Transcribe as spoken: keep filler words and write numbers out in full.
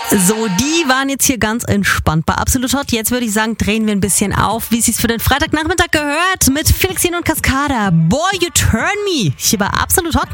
So, die waren jetzt hier ganz entspannt bei Absolut Hot. Jetzt würde ich sagen, drehen wir ein bisschen auf, wie es sich für den Freitagnachmittag gehört, mit Felixin und Cascada. Boy, you turn me. Hier bei Absolut Hot.